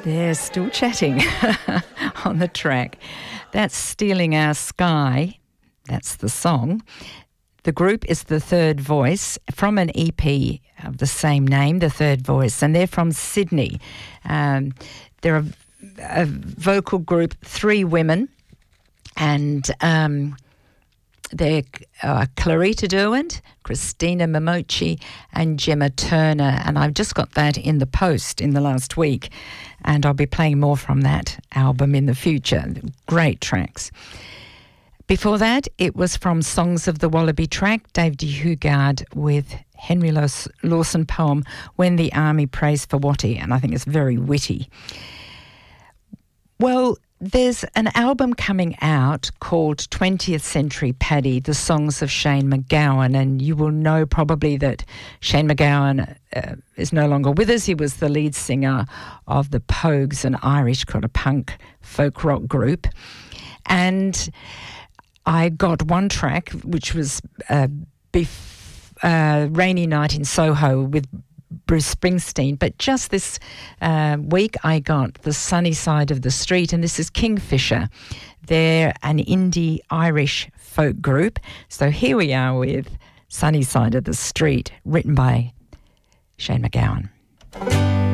They're still chatting on the track. That's Stealing Our Sky. That's the song. The group is The Third Voice from an EP of the same name, The Third Voice, and they're from Sydney. They're a vocal group, 3 women, and they're Clarita Derwent, Christina Momochi and Gemma Turner, and I've just got that in the post in the last week, and I'll be playing more from that album in the future. Great tracks. Before that, it was from Songs of the Wallaby track, Dave de Hugard with Henry Lawson poem, When the Army Prays for Watty, and I think it's very witty. Well, there's an album coming out called 20th Century Paddy, the songs of Shane MacGowan, and you will know probably that Shane MacGowan is no longer with us. He was the lead singer of the Pogues, an Irish kind of punk folk rock group. And I got one track, which was Rainy Night in Soho with Bruce Springsteen, but just this week I got The Sunny Side of the Street, and this is Kingfisher. They're an indie Irish folk group. So here we are with Sunny Side of the Street, written by Shane MacGowan.